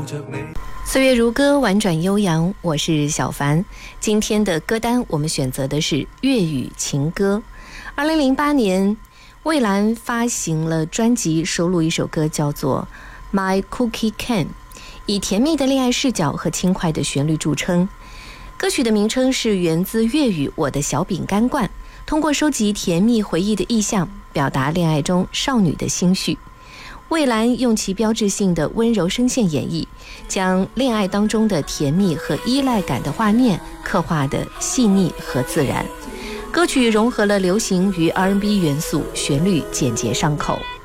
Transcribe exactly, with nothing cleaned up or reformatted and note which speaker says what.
Speaker 1: 岁月如歌，婉转悠扬，我是小凡。今天的歌单我们选择的是粤语情歌。二零零八年，蔚蓝发行了专辑，收录一首歌叫做 My Cookie Can， 以甜蜜的恋爱视角和轻快的旋律著称。歌曲的名称是源自粤语我的小饼干罐，通过收集甜蜜回忆的意象，表达恋爱中少女的心绪。蔚蓝用其标志性的温柔声线演绎，将恋爱当中的甜蜜和依赖感的画面刻画得细腻和自然。歌曲融合了流行与 R and B 元素，旋律简洁上口。